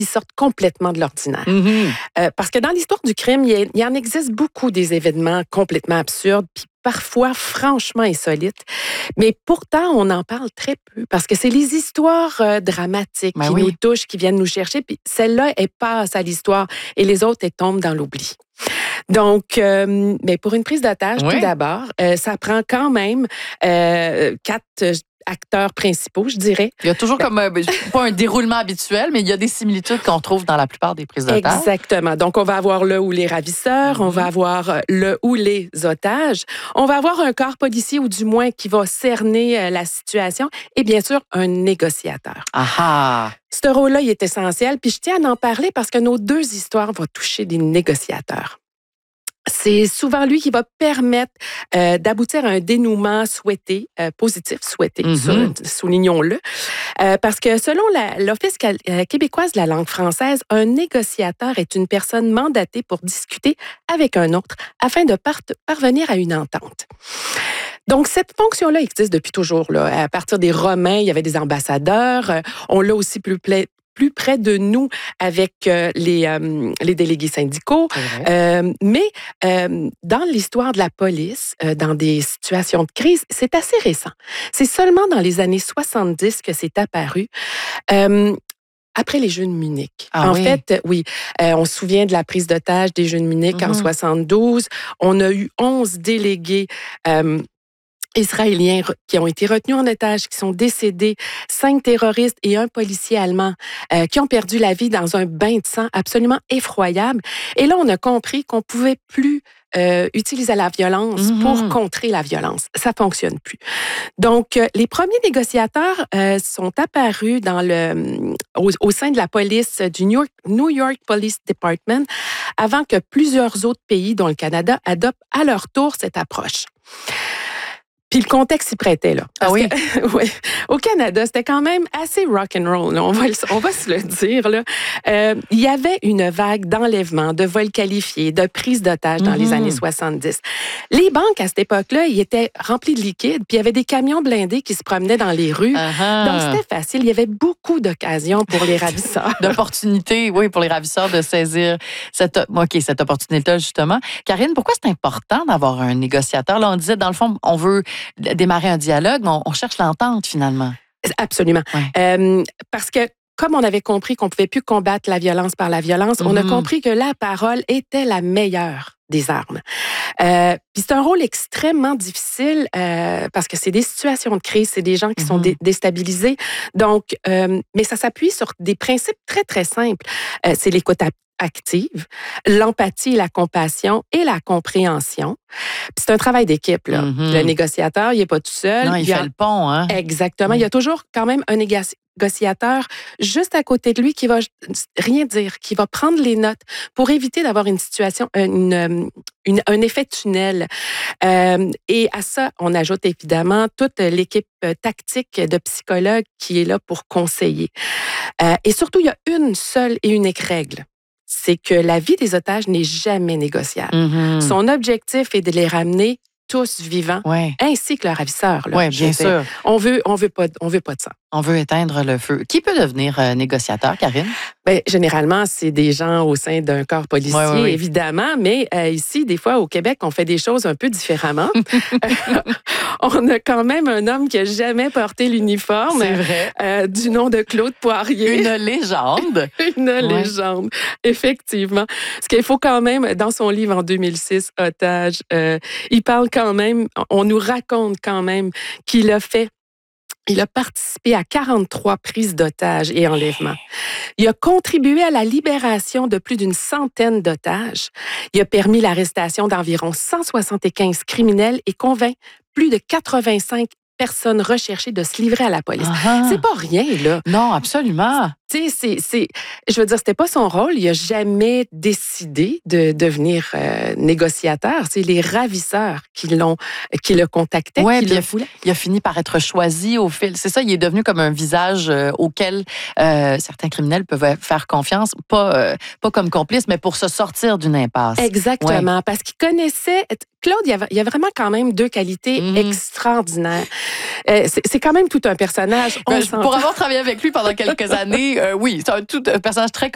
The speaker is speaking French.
ils sortent complètement de l'ordinaire. Mhm. Parce que dans l'histoire du crime, il y en existe beaucoup des événements complètement absurdes, puis parfois franchement insolites. Mais pourtant, on en parle très peu parce que c'est les histoires dramatiques Ben qui oui. nous touchent, qui viennent nous chercher. Puis celle-là, elle passe à l'histoire et les autres, elles tombent dans l'oubli. Donc, mais pour une prise d'otage, Oui. tout d'abord, ça prend quand même 4 acteurs principaux, je dirais. Il y a toujours comme, pas un déroulement habituel, mais il y a des similitudes qu'on trouve dans la plupart des prises d'otages. Exactement. Donc, on va avoir le ou les ravisseurs, on va avoir le ou les otages, on va avoir un corps policier ou du moins qui va cerner la situation et bien sûr, un négociateur. Ah! Ce rôle-là, il est essentiel. Puis je tiens à en parler parce que nos 2 histoires vont toucher des négociateurs. C'est souvent lui qui va permettre d'aboutir à un dénouement souhaité, positif souhaité, soulignons-le. Parce que selon l'Office québécoise de la langue française, un négociateur est une personne mandatée pour discuter avec un autre afin de parvenir à une entente. Donc, cette fonction-là existe depuis toujours. Là. À partir des Romains, il y avait des ambassadeurs. On l'a aussi plus près de nous avec les délégués syndicaux. Mais dans l'histoire de la police, dans des situations de crise, c'est assez récent. C'est seulement dans les années 70 que c'est apparu. Après les Jeux de Munich. En fait, oui, on se souvient de la prise d'otage des Jeux de Munich en 72. On a eu 11 délégués Israéliens qui ont été retenus en otage, qui sont décédés, 5 terroristes et un policier allemand qui ont perdu la vie dans un bain de sang absolument effroyable. Et là, on a compris qu'on pouvait plus utiliser la violence pour contrer la violence. Ça fonctionne plus. Donc, les premiers négociateurs sont apparus au sein de la police du New York Police Department avant que plusieurs autres pays, dont le Canada, adoptent à leur tour cette approche. Puis le contexte s'y prêtait, là. Ah oui? Ouais, au Canada, c'était quand même assez rock'n'roll, on va se le dire, là. Il y avait une vague d'enlèvements, de vols qualifiés, de prises d'otages dans les années 70. Les banques, à cette époque-là, ils étaient remplis de liquide, puis il y avait des camions blindés qui se promenaient dans les rues. Donc, c'était facile. Il y avait beaucoup d'occasions pour les ravisseurs. D'opportunités, oui, pour les ravisseurs de saisir cette opportunité-là, justement. Karine, pourquoi c'est important d'avoir un négociateur? Là, on disait, dans le fond, on veut démarrer un dialogue, on cherche l'entente, finalement. Absolument. Ouais. Parce que, comme on avait compris qu'on ne pouvait plus combattre la violence par la violence, on a compris que la parole était la meilleure des armes. Puis c'est un rôle extrêmement difficile parce que c'est des situations de crise, c'est des gens qui sont déstabilisés. Donc, mais ça s'appuie sur des principes très, très simples. C'est l'écoute active, l'empathie, la compassion et la compréhension. Puis c'est un travail d'équipe, là. Le négociateur, il n'est pas tout seul. Non, il fait le pont, hein? Exactement. Il y a toujours quand même un négociateur juste à côté de lui qui va rien dire, qui va prendre les notes pour éviter d'avoir une situation, un effet tunnel. Et à ça, on ajoute évidemment toute l'équipe tactique de psychologues qui est là pour conseiller. Et surtout, il y a une seule et unique règle. C'est que la vie des otages n'est jamais négociable. Son objectif est de les ramener tous vivants, ainsi que leurs ravisseurs. Oui, bien sûr. On veut pas de ça. On veut éteindre le feu. Qui peut devenir négociateur, Karine? Bien, généralement, c'est des gens au sein d'un corps policier, évidemment, mais ici, des fois, au Québec, on fait des choses un peu différemment. On a quand même un homme qui n'a jamais porté l'uniforme. C'est vrai. Du nom de Claude Poirier. Une légende. Une légende, effectivement. Parce qu'il faut quand même, dans son livre en 2006, Otage, il parle quand même, on nous raconte quand même qu'il a fait. Il a participé à 43 prises d'otages et enlèvements. Il a contribué à la libération de plus d'une centaine d'otages. Il a permis l'arrestation d'environ 175 criminels et convainc plus de 85 personnes recherchées de se livrer à la police. C'est pas rien, là. Non, absolument. Tu sais, je veux dire, c'était pas son rôle. Il a jamais décidé de devenir négociateur. C'est les ravisseurs qui le contactaient, qui le voulaient. Il a fini par être choisi au fil. C'est ça, il est devenu comme un visage auquel certains criminels peuvent faire confiance, pas comme complice, mais pour se sortir d'une impasse. Exactement, parce qu'il connaissait... Claude, il y a vraiment quand même 2 qualités extraordinaires. C'est quand même tout un personnage. Pour avoir travaillé avec lui pendant quelques années, oui, c'est un personnage très